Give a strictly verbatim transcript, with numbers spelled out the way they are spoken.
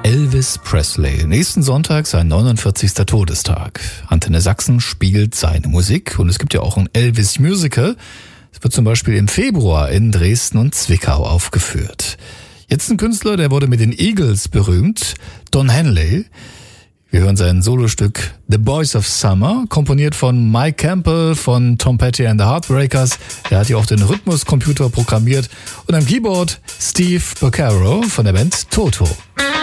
Elvis Presley. Nächsten Sonntag sein neunundvierzigster Todestag. Antenne Sachsen spielt seine Musik und es gibt ja auch ein Elvis-Musical. Es wird zum Beispiel im Februar in Dresden und Zwickau aufgeführt. Jetzt ein Künstler, der wurde mit den Eagles berühmt, Don Henley. Wir hören sein Solostück The Boys of Summer, komponiert von Mike Campbell von Tom Petty and the Heartbreakers. Der hat ja auch den Rhythmuscomputer programmiert. Und am Keyboard Steve Porcaro von der Band Toto.